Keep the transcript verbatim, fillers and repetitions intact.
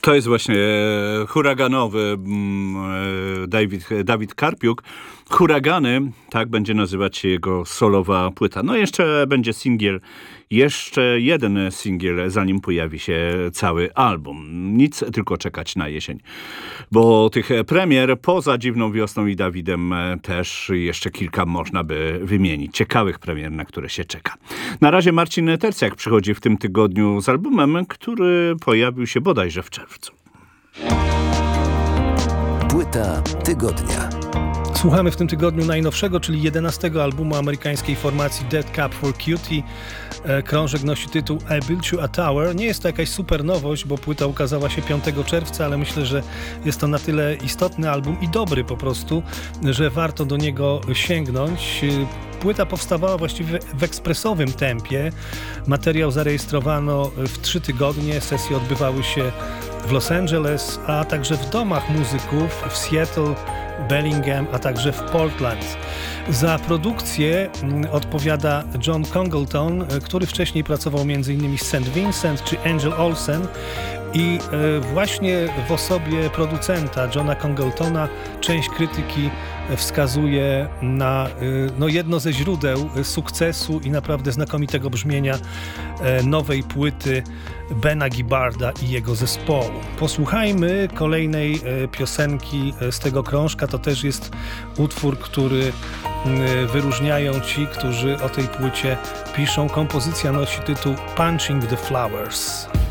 To jest właśnie huraganowy David, Dawid Karpiuk. Huragany, tak będzie nazywać się jego solowa płyta. No jeszcze będzie singiel, jeszcze jeden singiel, zanim pojawi się cały album. Nic, tylko czekać na jesień. Bo tych premier poza Dziwną Wiosną i Dawidem też jeszcze kilka można by wymienić. Ciekawych premier, na które się czeka. Na razie Marcin Tercjak przychodzi w tym tygodniu z albumem, który pojawił się bodajże w czerwcu. Płyta tygodnia. Słuchamy w tym tygodniu najnowszego, czyli jedenastego albumu amerykańskiej formacji Dead Cab for Cutie. Krążek nosi tytuł I Built You a Tower. Nie jest to jakaś super nowość, bo płyta ukazała się piątego czerwca, ale myślę, że jest to na tyle istotny album i dobry po prostu, że warto do niego sięgnąć. Płyta powstawała właściwie w ekspresowym tempie. Materiał zarejestrowano w trzy tygodnie. Sesje odbywały się w Los Angeles, a także w domach muzyków w Seattle, Bellingham, a także w Portland. Za produkcję odpowiada John Congleton, który wcześniej pracował m.in. z Saint Vincent czy Angel Olsen. I właśnie w osobie producenta Johna Congletona część krytyki wskazuje na no, jedno ze źródeł sukcesu i naprawdę znakomitego brzmienia nowej płyty Bena Gibarda i jego zespołu. Posłuchajmy kolejnej piosenki z tego krążka. To też jest utwór, który wyróżniają ci, którzy o tej płycie piszą. Kompozycja nosi tytuł Punching the Flowers.